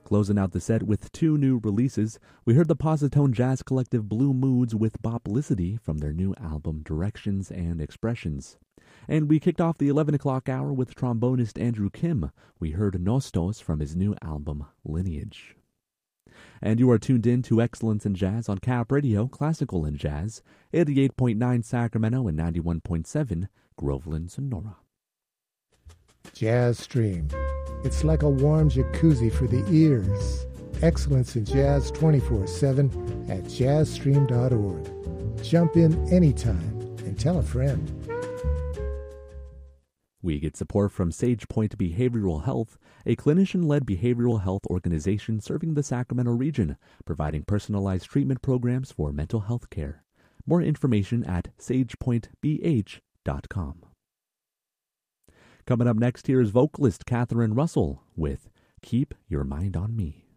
Closing out the set with two new releases, we heard the Positone Jazz Collective Blue Moods with Boplicity from their new album Directions and Expressions. And we kicked off the 11 o'clock hour with trombonist Andrew Kim. We heard Nostos from his new album Lineage. And you are tuned in to Excellence in Jazz on Cap Radio, Classical and Jazz, 88.9 Sacramento and 91.7 Groveland, Sonora. Jazz Stream. It's like a warm jacuzzi for the ears. Excellence in Jazz 24/7 at jazzstream.org. Jump in anytime and tell a friend. We get support from SagePoint Behavioral Health, a clinician-led behavioral health organization serving the Sacramento region, providing personalized treatment programs for mental health care. More information at sagepointbh.com. Coming up next here is vocalist Catherine Russell with Keep Your Mind on Me.